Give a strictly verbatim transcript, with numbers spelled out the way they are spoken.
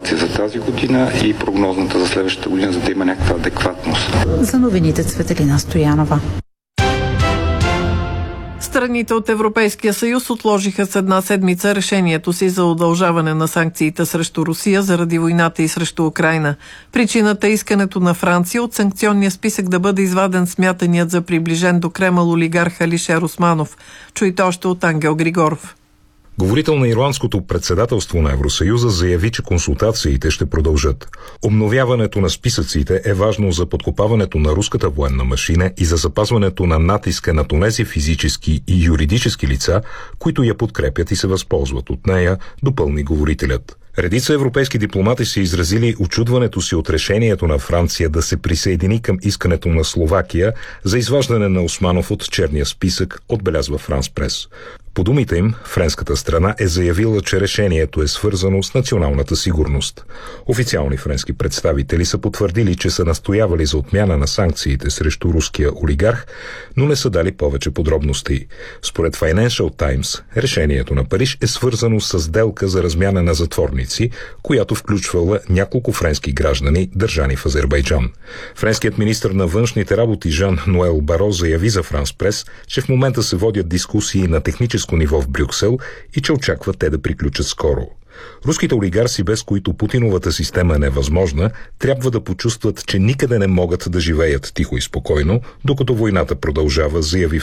за тази година и прогнозната за следващата година, за да има някаква адекватност. За новините Цветелина Стоянова. Страните от Европейския съюз отложиха с една седмица решението си за удължаване на санкциите срещу Русия заради войната и срещу Украйна. Причината е искането на Франция от санкционния списък да бъде изваден смятаният за приближен до Кремъл олигарх Алишер Османов. Чуйте още от Ангел Григоров. Говорител на ирландското председателство на Евросъюза заяви, че консултациите ще продължат. Обновяването на списъците е важно за подкопаването на руската военна машина и за запазването на натиска на онези физически и юридически лица, които я подкрепят и се възползват от нея, допълни говорителят. Редица европейски дипломати са изразили очудването си от решението на Франция да се присъедини към искането на Словакия за изваждане на Османов от черния списък, отбелязва Франс Прес. По думите им, френската страна е заявила, че решението е свързано с националната сигурност. Официални френски представители са потвърдили, че са настоявали за отмяна на санкциите срещу руския олигарх, но не са дали повече подробности. Според Financial Times, решението на Париж е свързано с сделка за размяна на затворници, която включвала няколко френски граждани, държани в Азербайджан. Френският министър на външните работи Жан Ноел Баро заяви за Франс Прес, че в момента се водят дискусии на техническо ниво в Брюксел и че очаква те да приключат скоро. Руските олигарси, без които Путиновата система е невъзможна, трябва да почувстват, че никъде не могат да живеят тихо и спокойно, докато войната продължава, заяви